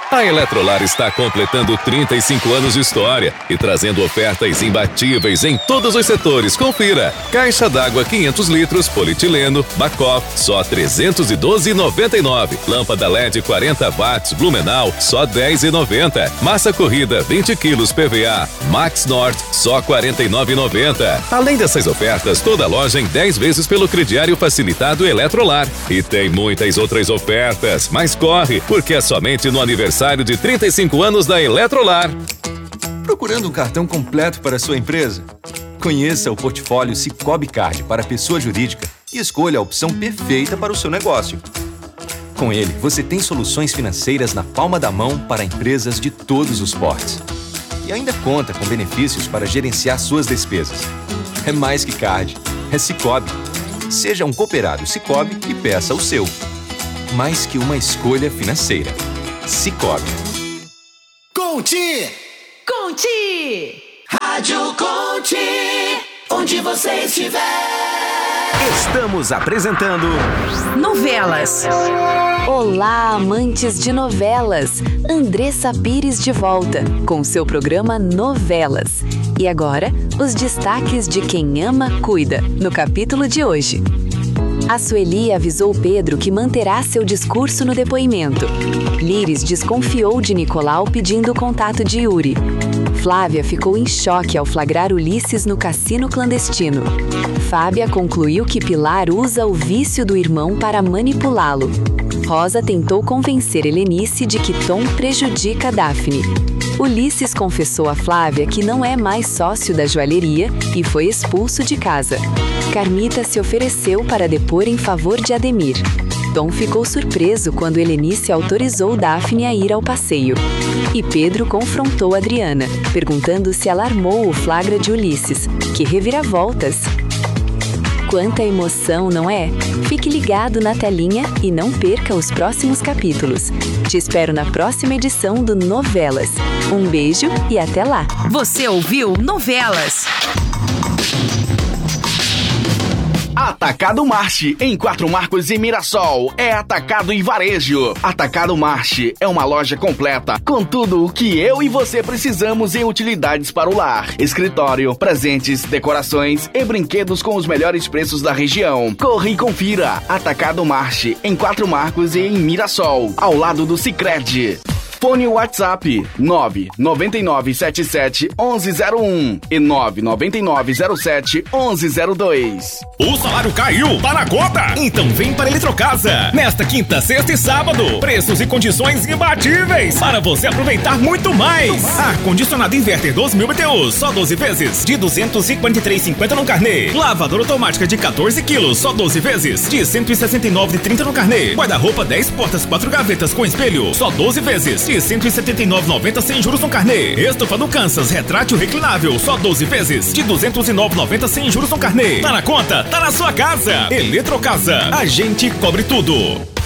A Eletrolar está completando 35 anos de história e trazendo ofertas imbatíveis em todos os setores. Confira. Caixa d'água 500 litros, polietileno, Backoff, só R$ 312,99. Lâmpada LED 40 watts, Blumenau, só R$ 10,90. Massa corrida 20 quilos PVA, Max North, só R$ 49,90. Além dessas ofertas, toda loja em 10 vezes pelo crediário facilitado Eletrolar. E tem muitas outras ofertas, mas corre, porque é somente no aniversário de 35 anos da Eletrolar. Procurando um cartão completo para a sua empresa? Conheça o portfólio Sicoob Card para pessoa jurídica e escolha a opção perfeita para o seu negócio. Com ele, você tem soluções financeiras na palma da mão para empresas de todos os portes. E ainda conta com benefícios para gerenciar suas despesas. É mais que card, é Sicoob. Seja um cooperado Sicoob e peça o seu. Mais que uma escolha financeira. Sicoob. Conte! Conte! Rádio Conte! Onde você estiver! Estamos apresentando Novelas. Olá, amantes de novelas! Andressa Pires de volta com seu programa Novelas. E agora, os destaques de Quem Ama, Cuida, no capítulo de hoje. A Sueli avisou Pedro que manterá seu discurso no depoimento. Líris desconfiou de Nicolau pedindo o contato de Yuri. Flávia ficou em choque ao flagrar Ulisses no cassino clandestino. Fábia concluiu que Pilar usa o vício do irmão para manipulá-lo. Rosa tentou convencer Helenice de que Tom prejudica Daphne. Ulisses confessou a Flávia que não é mais sócio da joalheria e foi expulso de casa. Carmita se ofereceu para depor em favor de Ademir. Tom ficou surpreso quando Helenice autorizou Daphne a ir ao passeio. E Pedro confrontou Adriana, perguntando se ela armou o flagra de Ulisses. Que reviravoltas! Quanta emoção, não é? Fique ligado na telinha e não perca os próximos capítulos. Te espero na próxima edição do Novelas. Um beijo e até lá! Você ouviu Novelas? Atacado Marche, em Quatro Marcos e Mirassol, é atacado e varejo. Atacado Marche é uma loja completa, com tudo o que eu e você precisamos em utilidades para o lar. Escritório, presentes, decorações e brinquedos com os melhores preços da região. Corre e confira. Atacado Marche, em Quatro Marcos e em Mirassol, ao lado do Sicredi. Fone WhatsApp 999771101 e 999071102. O salário caiu, tá na conta? Então vem para Eletrocasa. Nesta quinta, sexta e sábado, preços e condições imbatíveis para você aproveitar muito mais. Ar-condicionado inverter 12.000 BTUs, só 12 vezes, de R$ 253,50 no carnê. Lavadora automática de 14 quilos, só 12 vezes, de R$ 169,30 no carnê. Guarda-roupa 10 portas, 4 gavetas com espelho, só 12 vezes, de R$ 179,90 sem juros no carnê. Estofa do Kansas retrátil reclinável, só 12 vezes, de R$ 209,90 sem juros no carnê. Tá na conta, tá na sua casa. Eletrocasa, a gente cobre tudo.